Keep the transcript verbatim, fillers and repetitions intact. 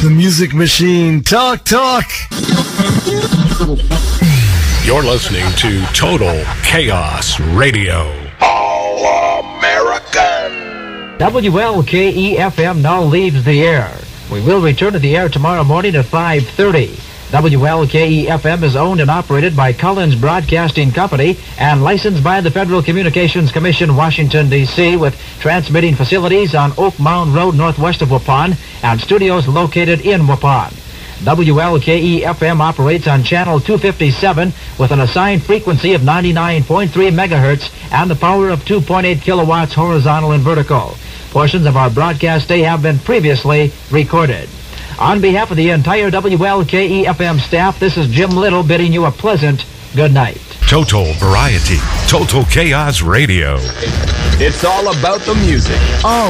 The Music Machine. Talk, talk. You're listening to Total Chaos Radio. All-American. W L K E F M now leaves the air. We will return to the air tomorrow morning at five thirty. W L K E F M is owned and operated by Collins Broadcasting Company and licensed by the Federal Communications Commission, Washington, D C, with transmitting facilities on Oak Mound Road northwest of Waupun and studios located in Waupun. W L K E F M operates on channel two fifty-seven with an assigned frequency of ninety-nine point three megahertz and the power of two point eight kilowatts horizontal and vertical. Portions of our broadcast day have been previously recorded. On behalf of the entire W L K E F M staff, this is Jim Little bidding you a pleasant good night. Total Variety. Total Chaos Radio. It's all about the music. Oh.